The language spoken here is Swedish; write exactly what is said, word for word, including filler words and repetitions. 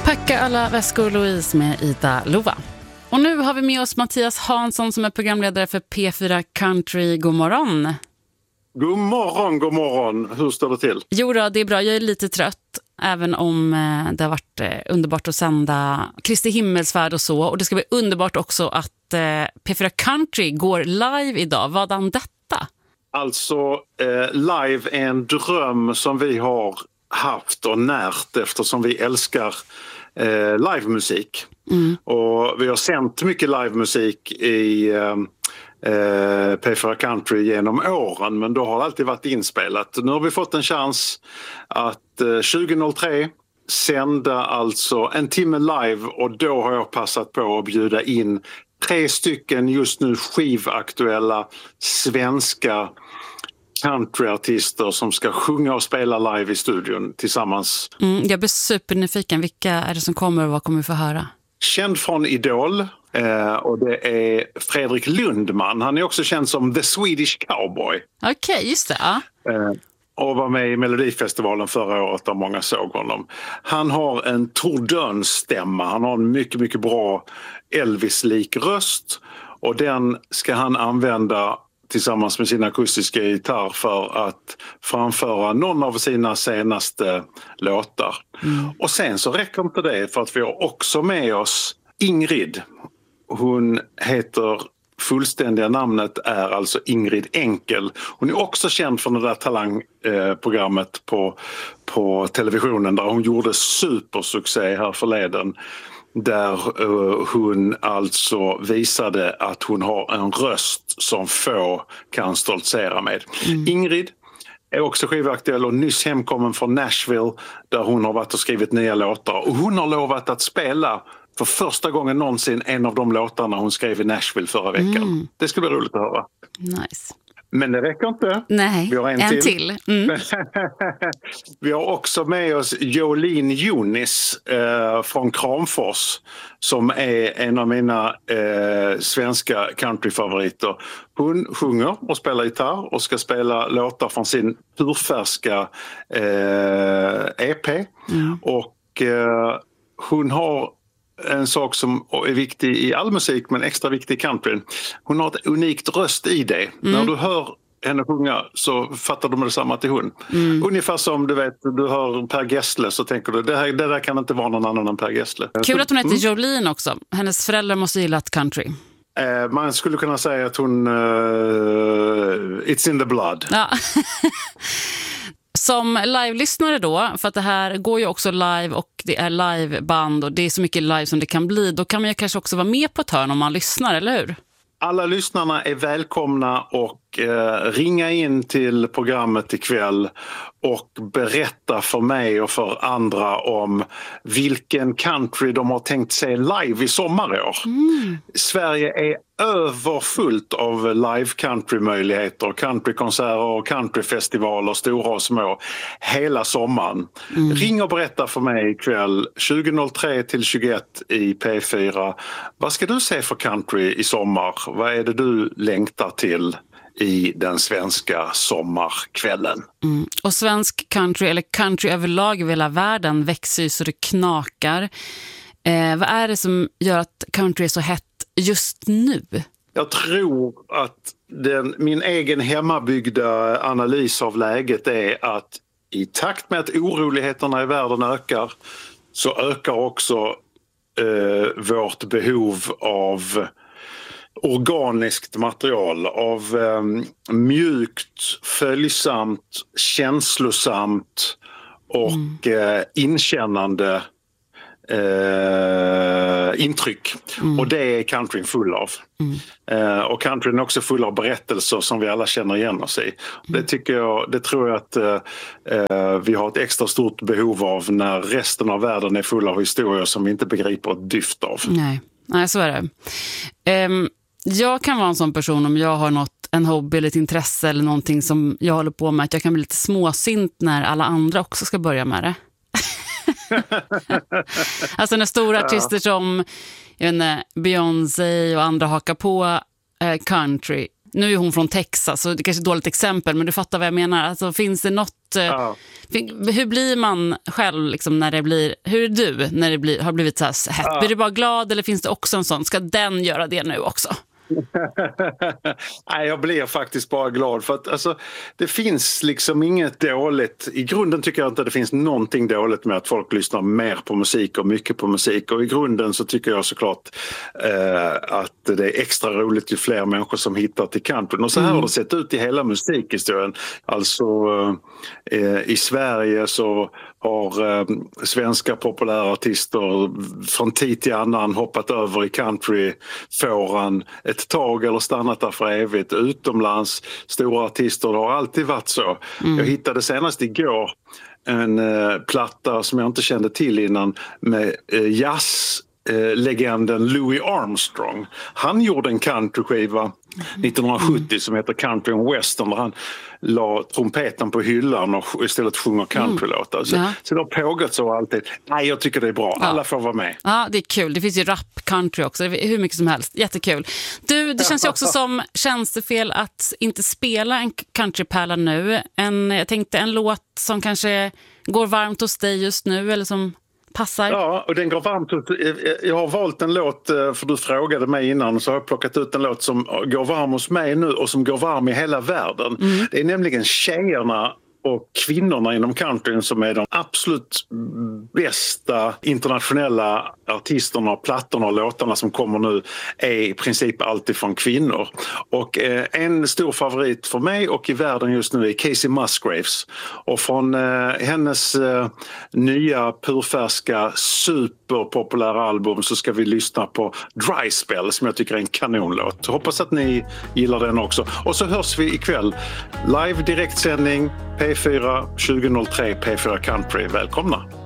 Packa alla väskor, Louise med Ida Lova. Och nu har vi med oss Mattias Hansson som är programledare för P fyra Country. God morgon. God morgon, god morgon. Hur står det till? Jo då, det är bra. Jag är lite trött. Även om eh, det har varit eh, underbart att sända Kristi himmelsfärd och så. Och det ska bli underbart också att eh, P fyra Country går live idag. Vadan detta? Alltså, eh, live är en dröm som vi har haft och närt eftersom vi älskar eh, livemusik. Mm. Och vi har sänt mycket livemusik i eh, eh, P fyra Country genom åren, men då har det alltid varit inspelat. Nu har vi fått en chans att eh, tjugohundratre sända alltså en timme live, och då har jag passat på att bjuda in tre stycken just nu skivaktuella svenska countryartister som ska sjunga och spela live i studion tillsammans. Mm, jag blir supernyfiken. Vilka är det som kommer och vad kommer vi få höra? Känd från Idol, eh, och det är Fredrik Lundman. Han är också känd som The Swedish Cowboy. Okej, okay, just det. Ja. Eh, och var med i Melodifestivalen förra året där många såg honom. Han har en tordönstämma. Han har en mycket, mycket bra Elvis-lik röst, och den ska han använda tillsammans med sin akustiska gitarr för att framföra någon av sina senaste låtar. Mm. Och sen så räcker inte det, för att vi har också med oss Ingrid. Hon heter, fullständiga namnet är alltså Ingrid Enkel. Hon är också känd från det där talangprogrammet på, på televisionen där hon gjorde supersuccé här förleden. Där uh, hon alltså visade att hon har en röst som få kan stoltsera med. Mm. Ingrid är också skivaktuell och nyss hemkommen från Nashville där hon har varit och skrivit nya låtar. Och hon har lovat att spela för första gången någonsin en av de låtarna hon skrev i Nashville förra veckan. Mm. Det skulle bli roligt att höra. Nice. Men det räcker inte. Nej, vi har en, en till. till. Mm. Vi har också med oss Jolene Junis eh, från Kramfors, som är en av mina eh, svenska countryfavoriter. Hon sjunger och spelar gitarr och ska spela låtar från sin purfärska eh, E P. Mm. Och eh, hon har en sak som är viktig i all musik men extra viktig i country. Hon har ett unikt röst i det. Mm. När du hör henne sjunga så fattar du med detsamma till hon. Mm. Ungefär som du vet, du hör Per Gessle så tänker du, det, här, det där kan inte vara någon annan än Per Gessle. Kul att hon heter mm. Jolene också. Hennes föräldrar måste gilla country. Eh, man skulle kunna säga att hon uh, it's in the blood. Ja. Som live-lyssnare då, för att det här går ju också live och det är liveband och det är så mycket live som det kan bli, då kan man ju kanske också vara med på ett hörn om man lyssnar, eller hur? Alla lyssnarna är välkomna och eh, ringa in till programmet ikväll och berätta för mig och för andra om vilken country de har tänkt se live i sommar i år. Mm. Sverige är överfullt av live-country-möjligheter, countrykonserter och countryfestivaler, stora och små, hela sommaren. Mm. Ring och berätta för mig ikväll tjugohundratre till tjugoett i P fyra. Vad ska du se för country i sommar? Vad är det du längtar till i den svenska sommarkvällen? Mm. Och svensk country, eller country överlag i hela världen, växer ju så det knakar. Eh, vad är det som gör att country är så hett just nu? Jag tror att den, min egen hemmabyggda analys av läget är att i takt med att oroligheterna i världen ökar så ökar också eh, vårt behov av organiskt material, av eh, mjukt, följsamt, känslosamt och mm. eh, inkännande eh, intryck. Mm. Och det är countryn full av. Mm. Eh, och countryn är också full av berättelser som vi alla känner igen oss i. Mm. Det tycker jag, det tror jag att eh, vi har ett extra stort behov av när resten av världen är full av historier som vi inte begriper ett dyft av. Nej, Nej så är det. Um... Jag kan vara en sån person om jag har något, en hobby eller ett intresse eller någonting som jag håller på med, att jag kan bli lite småsint när alla andra också ska börja med det. Alltså när stora artister som jag vet inte, Beyoncé och andra hakar på eh, country, nu är hon från Texas, så det är kanske är ett dåligt exempel, men du fattar vad jag menar. Alltså, finns det något... Ja. Hur blir man själv liksom, när det blir... Hur är du när det blir, har blivit så här hett? Ja. Blir du bara glad eller finns det också en sån? Ska den göra det nu också? Nej, jag blir faktiskt bara glad för att alltså, det finns liksom inget dåligt. I grunden tycker jag inte att det finns någonting dåligt med att folk lyssnar mer på musik och mycket på musik, och i grunden så tycker jag såklart eh, att det är extra roligt ju fler människor som hittar till countryn, och så här mm. har det sett ut i hela musikhistorien. Alltså eh, i Sverige så har eh, svenska populära artister från tid till annan hoppat över i countryfåran ett tag eller stannat där för evigt. Utomlands, stora artister, det har alltid varit så. Mm. Jag hittade senast igår en eh, platta som jag inte kände till innan med eh, jazz eh, legenden Louis Armstrong. Han gjorde en countryskiva nittonhundrasjuttio som heter Country and Western, där han la trumpeten på hyllan och istället sjunger countrylåtar. Så, ja. så det har pågått så alltid. Nej, jag tycker det är bra. Alla ja. får vara med. Ja, det är kul. Det finns ju rap country också. Det är hur mycket som helst. Jättekul. Du, det känns ju också som tjänstefel att inte spela en countrypärla nu. En, jag tänkte en låt som kanske går varmt hos dig just nu, eller som passar. Ja, och den går varmt. Jag har valt en låt, för du frågade mig innan, så har jag plockat ut en låt som går varm hos mig nu och som går varm i hela världen. Mm. Det är nämligen tjejerna och kvinnorna inom countryn som är de absolut bästa internationella artisterna, plattorna och låtarna som kommer nu är i princip alltid från kvinnor. Och eh, en stor favorit för mig och i världen just nu är Casey Musgraves. Och från eh, hennes eh, nya purfärska superpopulära album så ska vi lyssna på Dry Spell, som jag tycker är en kanonlåt. Hoppas att ni gillar den också. Och så hörs vi ikväll. Live direktsändning P fyra tjugo noll tre P fyra Country. Välkomna!